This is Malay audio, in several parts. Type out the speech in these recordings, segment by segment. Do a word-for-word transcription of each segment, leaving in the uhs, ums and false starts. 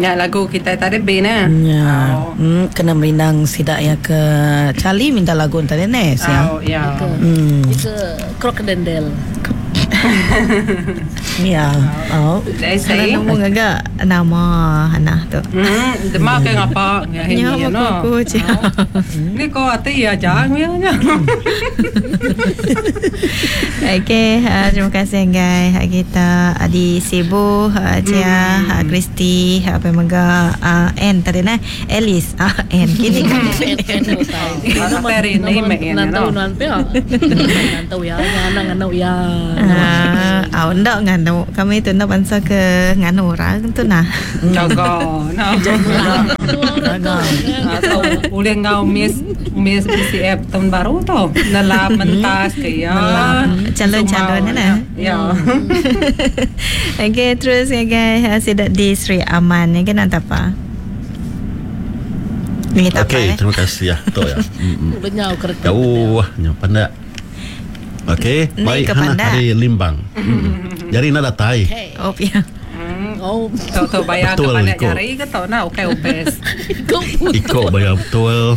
Ya, lagu kita tadi B na. Ya. Oh. Hmm, kena merindang sidak ya ke Charlie minta lagu tadi Nes ya. Oh, ya. Hmm. Itu Crocodile. Ya. Oh. Saya nama agak nama anak tu. Hmm, demak ke ngapa? Ya, ini no. Aku je. Ni kau hati ya jangan ya. Okey, uh, terima kasih guys. Kita Adi Sibu, uh, Cia, uh, Kristi, apa uh, mega uh, N tadi nah, Alice, ah uh, N kini kan N N tu. Nama peri ni main nantau nanti ah. Nantau ya, nganang nantau ya. Ah, uh, ndak nganu. Kami tu ndak bangsa ke nganu orang tu nah. Jaga, nah. Jaga. Atau boleh ngau miss miss B C F tahun baru tu. Nala mentas ke ya. Calon-calon na. Ya. Okay, terus ya guys, sidak di Sri Aman ya kan apa? Ni tak apa. Okey, terima kasih ya. Tu ya. Udah nyau kereta. Jauh, nyau pandai. Okey, baik Hana hari limbang. Jadi nak datai. Oh ya. Oh, tu tu bayar ke pandai jari ke tu na okey opes. Ikut bayar betul.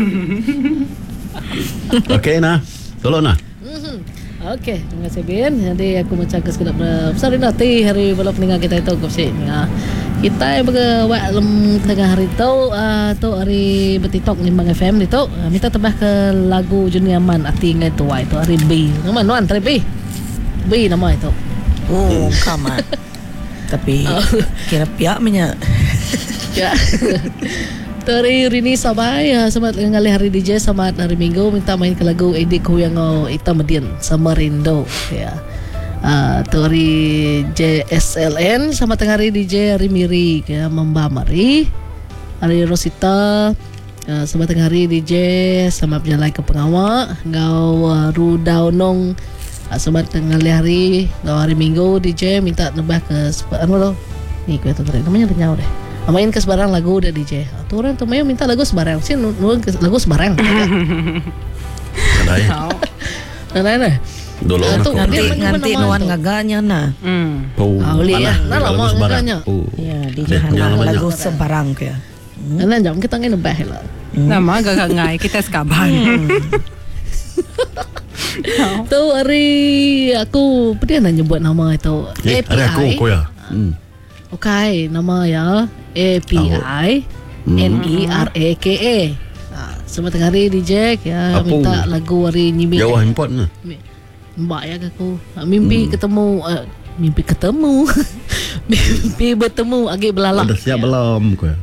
Okey nah. Tolong nah. Okey, terima kasih Bin. Jadi aku macam ke sekedap besar nanti hari balap peninggal kita itu kopsi. Kita baga wak lem tengah hari tu uh, tu hari betitok Limbang F M itu uh, minta tambah ke lagu Juniaman Ati ngai tu itu hari B. Nama nuan hari B. B nama itu. Oh, kaman. Tapi kira piak minyak. Ya. Dari Rini Sabai selamat ngali hari D J, selamat hari Minggu minta main ke lagu Edik yang Ita Median sama Rindo ya. Uh, dari J S L N sama tengah hari D J hari Miri ya Mamba Mari hari Rosita uh, sama tengah hari D J sama berjalan ke pengawak ngau uh, Rudaunong uh, sama tengah hari ngau hari Minggu D J minta nambah ke anu lo ni kau tu namanya renyau deh main ke sebarang lagu udah D J tu orang tu main minta lagu sebarang sih nuan lagu sebarang ada ada ada dulu nanti nanti nuan ngaganya nah. Hmm. Oh, boleh ya. Nah lama ngaganya. Ya, di jalan lagu sembarang ke. Nah jam kita ngene bah lah. Nama gagak ngai kita sekaban. Tu hari aku pernah nak nyebut nama itu A P I. Hari aku kau ya. Okay, nama ya A P I N E R A K A. Semua tengah hari D J ya minta lagu hari nyimi. Jawah import nah. Mbak ya aku mimpi hmm. ketemu uh, mimpi ketemu mimpi bertemu agak belalak. Dah siap belum kau?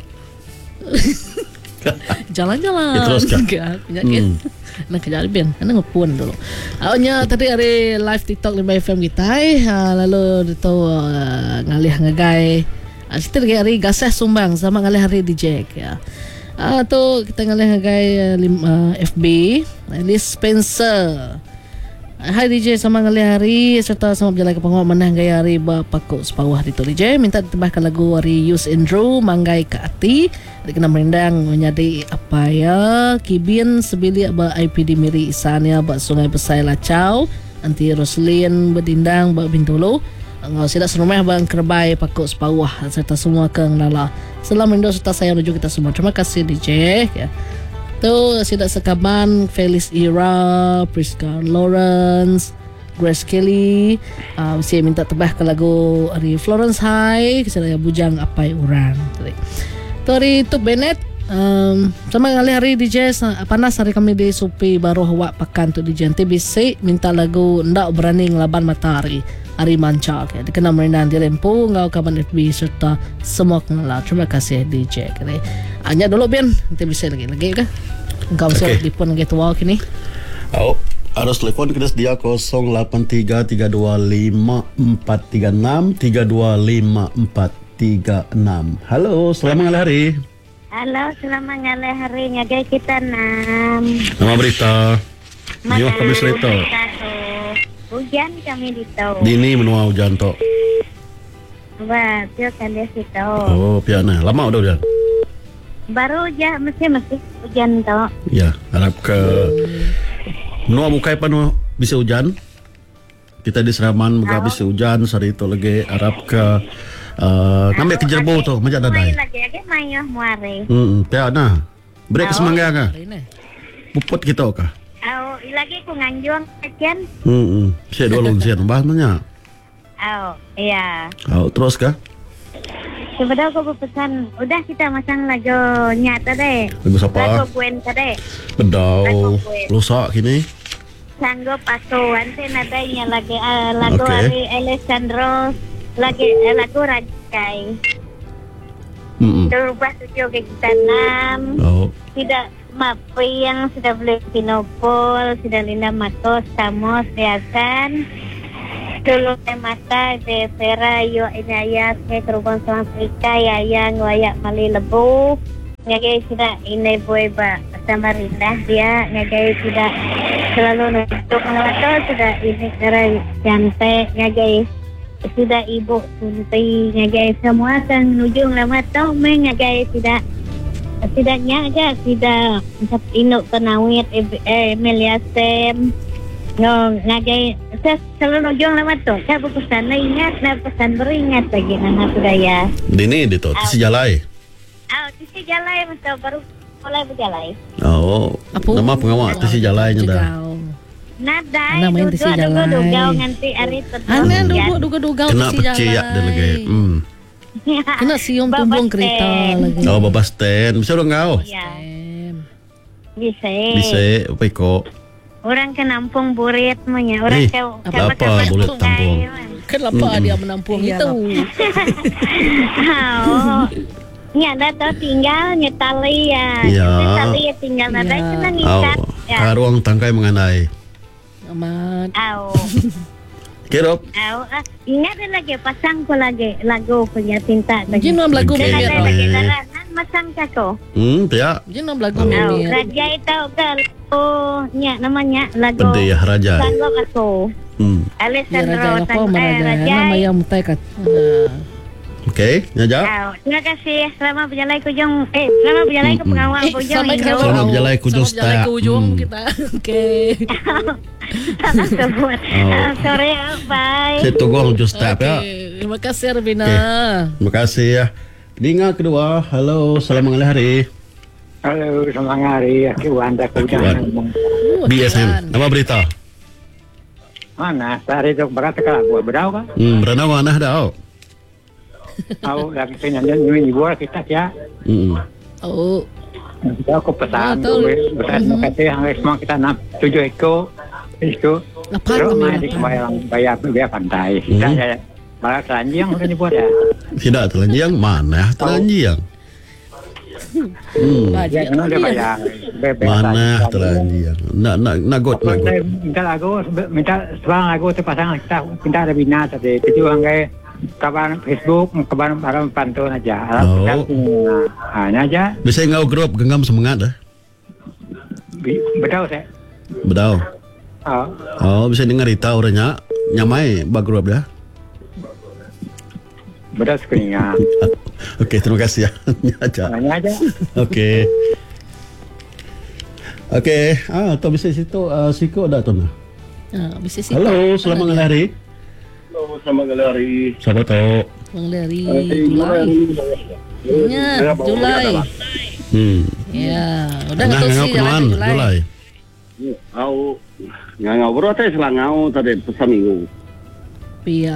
Jalan-jalan. Ya, terus kan? Penyakit. Hmm. Nak kerja lebih. Anda ngepun dulu. Awalnya tadi hari live TikTok Limbang F M kita. Uh, lalu itu uh, ngalih ngagai. Uh, Setelah hari gasah sumbang sama ngalih hari D J ya. Ah uh, tu kita ngalih ngagai uh, uh, F B. Alice Spencer. Hai D J sama ngali hari serta sama berjalan ke pengawal menang gaya hari bapakku sepawah di D J minta ditambahkan lagu hari Yus Andrew Manggai ke Ati dikena merindang menyadi apa ya Kibin sebilik ba I P D Miri Isania ba Sungai Besai Lacau anti Roslin bedindang ba Bintulu ngau sidak serumah bang kerbai pakuk sepawah serta semua keng lala selamat merindu serta saya menuju kita semua. Terima kasih D J ya. Tu sidak sekaban Felix Ira, Priska Lawrence, Grace Kelly. Uh, saya minta tebah ke lagu hari Florence High, saya bujang apai orang. Tu hari tu Bennett. Um, sama kali hari D J panas hari kami di Supi baru awak pakan tu D J T B C minta lagu ndak berani ngelaban matahari hari manca ya. Dikenal merindang di Lempu ngau kaban F B serta semua kenal. Terima kasih D J. Kali hanya dulu Ben nanti bisa lagi lagi ke engkau bisa okay. Telefon gitu wow kini oh harus telepon kita sedia kosong lapan tiga tiga dua lima empat tiga enam tiga dua lima empat tiga enam. Halo selamat hari. Halo selamat ngalih hari ngagai kita enam. Nama berita Yo kami cerita hujan kami di tau dini menua hujan tok wah dia kan dia situ oh piana lama udah hujan baru aja mesti mesti hujan tau ya harap ke menua bukai panu bisa hujan kita di Seraman buka bisa hujan sari itu lagi harap ke Uh, ngambil ke jerbo tu macam dah Mai dai. lagi lagi mai yo muare. Hmm, pia nah. Break semangga ka. Hari ni. Puput kita ka. Au lagi ku nganjuang ajan. Hmm, hmm. Saya dulu saya bahas mana? Au iya. Oh, terus ka? Sebenarnya aku berpesan, udah kita masang lagu nyata deh. Lagu siapa? Lagu Gwen tadi. Bedau. Lusak kini. Sanggup aku nanti nadanya lagi uh, lagu Okay. Ari Alessandro lagi uh, lagu Rajai. Hmm. Berubah tujuh ke kita enam. Oh. Tidak Mapi yang sudah beli Pinopol, sudah Linda Matos, Samos, Riasan. Dulu de mata de Vera yo inaya ke kerubang Selang Afrika yang wayak Mali Lebu. Ngagai sudah ini boy ba Samarinda dia ngagai sudah selalu untuk melato sudah ini cara cantik ngagai sudah ibu sunti ngagai semua kan nujung lama tau meng ngagai sudah tidaknya aja sudah inuk penawit eh Meliasem no ngagai saya selalu nujung lama tu saya berpesan ingat na pesan beringat lagi nana budaya Dini di tu, si jalai. ah sisi jalai masa baru mulai berjalai Oh. Apa? Nama pengawal tu si jalainya dah. Jegau. nada Ana main duduk tisi jalai. duduk duduk nganti hari tertentu Ana duduk duga-duga Kena si percaya dia lagi. Hmm. Kena sium tumbung kereta lagi. Oh, baba stand. Bisa dong kau? ya Em. bisa Bisa, apa iko? orang ke Nampung Burit punya orang Eh, ke apa burit Tampung? Kenapa dia menampung itu? oh nya dah tinggal nyetali ya Ya. nyetali ya tinggal nada Ya. kena Oh, ngikat ya karuang tangkai mengenai. Amat. au Kirop. au ah, ingat ada lagi pasang ko lagi lagu punya cinta lagi Jinom lagu Okay. dan mimir. ada lagi Eh. daranan masang kako Hmm, pia. Jinom lagu Oh. au mimir. raja itu ke oh nya namanya lagu Pende ya raja. sanggup aku Hmm. Ya Alessandro raja apa sang eh, meraja? raja Nama yang mutai kat. Okey, nyajak. au terima kasih selamat berjalan ke ujung eh selamat berjalan ke Mm-mm. pengawal Eh, ke ujung sampai ke hingga Selamat berjalan ke ujung Selamat berjalan start. ke ujung Hmm. kita. Okey. salah sebut Oh. Ah, sorry ah, bye Saya tunggu ujung start ya. Okey. Terima kasih Arbina. Okey. Terima kasih ya. Dengar kedua. Halo, selamat hari. Halo, selamat hari. Aku Wanda Aki Kudan. Uh, B S M. Nama berita. Mana? Tadi tu berkata kalau buat berau kan? Hmm, berana mana dah. Aku lagi penyanyi nyanyi ibu kita ya. Hmm. Oh. Kita aku pesan Ah, tahu. tu. Pesan Mhm. kata yang semua kita nak tujuh ekor itu. Lapan Terus kami main di lapan. bayar bayar bayar pantai. Kita Mhm. ya. Malah telanjang udah dibuat ya. Tidak telanjang mana telanjang. Hmm. Baja. Ya, dia bayar. Bebek Mana tadi. telanjang. Nak nak nak got nak Minta, got. minta lagu, minta seorang lagu tu pasang kita minta ada bina tadi. Itu angkai kabar Facebook, kabar barang pantun aja. Oh. Hanya aja. Bisa ngau grup genggam semangat dah. Bi- Betul saya. Bedau. Oh. Oh, bisa dengarita orangnya. Nyamai bag grup dah. Betul sekalinya. Okey, terima kasih ya. Aja. Hanya aja. Okey. Okey, ah, tu bisa situ uh, siko dah tu nah. Ah, bisa sih. Halo, selamat hari. Halo, selamat hari. Siapa tahu? Mengeleri Julai. Ya, Julai. Hmm. Ya, udah Nah, nggak tahu ngau sih jalan kenalan, ke Julai. Julai. Au ngau bro teh selang ngau tadi pesan minggu. Pia.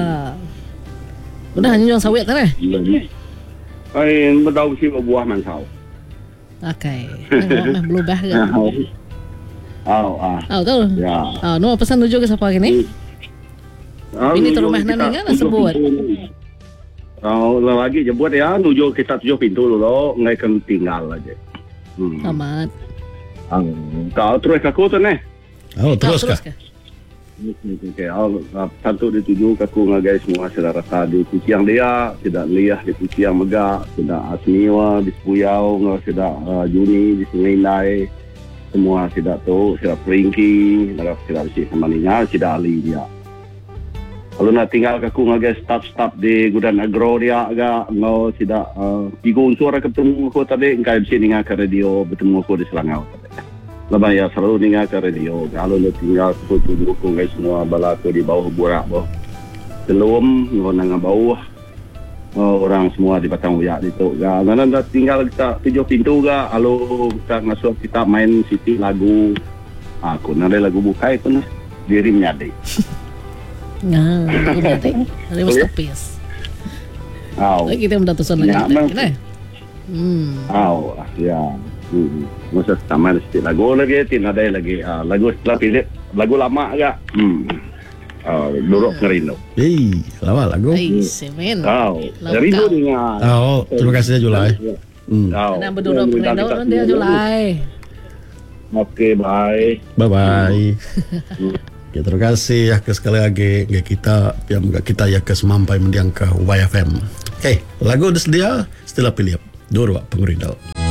Udah hanya jual sawit kan? Ai bedau si buah mansau. Okey. Mah belum bah ke? Au ah. Oh, tahu. Ya. Ah, no pesan tuju ke siapa gini? Ini tu rumah nani kan sebut. Oh, lagi jebut ya nuju kita tujuh pintu dulu, ngai kan tinggal aja. Hmm. Amat. Ang kau terus aku tu nih. Oh, terus kah? ke? Oke, satu dituju kaku ngagai semua saudara tadi di siang dia tidak liah di siang megak tidak asmiwa di Puyau nggak tidak uh, Juni di Sungai Nai semua tidak tahu tidak peringki tidak tidak si semaninya tidak ali dia kalau nak tinggal kaku ngagai staff-staff di Gudan Agro dia agak nggak tidak uh, tiga unsur ketemu aku tadi nggak bisa dengar ke radio bertemu aku di Selangau tadi. Lepas ya selalu dengar ke radio. Kalau lu tinggal kutu dukung guys semua bala tu di bawah burak bawah. Belum ngau nang bawah. oh, orang semua di Batang Uyak itu. Ya, dan dah tinggal kita tujuh pintu ga, alo kita ngasuh kita main city lagu. Aku nade lagu bukai itu nah dirimnya deh. Nah, lagu berarti. Dari masterpiece. Aw. Lagi kita mendatusan lagi. Ya, memang. Nah. Hmm. Aw, ya. Hmm. Masa sama city lagu lagi, tidak ada lagi uh, lagu setelah pilih lagu lama ga. Hmm. Uh, Duruk Ngerindu. Hei, lama lagu. Hai, semen. Aw, Lagu Ngerindu kau. dengan. Oh, terima kasih Julai. Hmm. Aw. Ada berdua pengendau orang dia Julai. Oke, bye. Bye bye. Ya, terima kasih ya ke sekali lagi ya kita yang kita ya ke semampai mendiang ke Y F M. Oke, lagu udah sedia, setelah pilih dua pengurindal.